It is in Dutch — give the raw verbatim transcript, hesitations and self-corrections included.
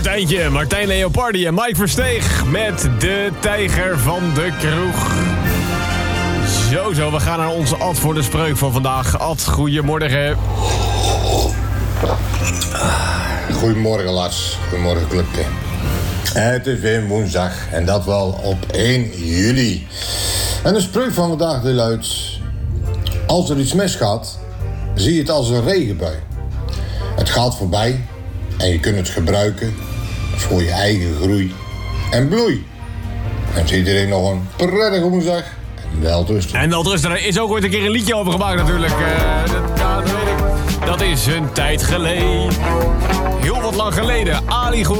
Martijntje, Martijn Leopardi en Mike Versteeg met de tijger van de kroeg. Zo, zo, we gaan naar onze Ad voor de spreuk van vandaag. Ad, goedemorgen. Goedemorgen, Lars. Goedemorgen, clubje. Het is weer woensdag en dat wel op één juli. En de spreuk van vandaag die luidt: als er iets misgaat, zie het als een regenbui. Het gaat voorbij en je kunt het gebruiken voor je eigen groei en bloei. En zie iedereen nog een prettige woensdag en welterusten. En welterusten, er is ook ooit een keer een liedje over gemaakt natuurlijk. Uh, dat, ja, dat weet ik. Dat is een tijd geleden. Heel wat lang geleden. Ali